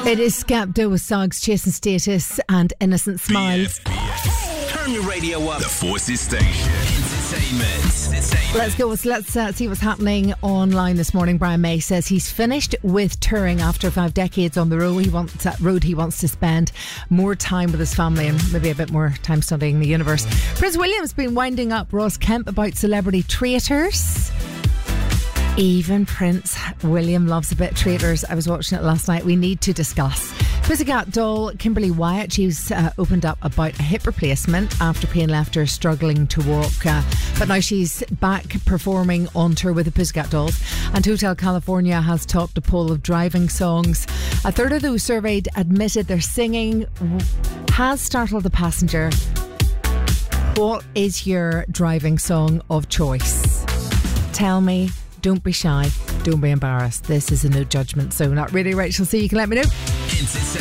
It is Skepta with Sogs, Chasing Status and Innocent Smiles. Turn your radio up. The Forces Station. Entertainment. Let's go. Let's see what's happening online this morning. Brian May says he's finished with touring after 5 decades on the road. He wants to spend more time with his family and maybe a bit more time studying the universe. Prince William's been winding up Ross Kemp about celebrity traitors. Even Prince William loves a bit of traitors. I was watching it last night. We need to discuss. Pussycat doll Kimberly Wyatt, she's opened up about a hip replacement after Payne left her struggling to walk. But now she's back performing on tour with the Pussycat Dolls. And Hotel California has topped a poll of driving songs. A third of those surveyed admitted their singing has startled the passenger. What is your driving song of choice? Tell me. Don't be shy. Don't be embarrassed. This is a no judgment zone. Not really, Rachel. So you can let me know. Entertainment.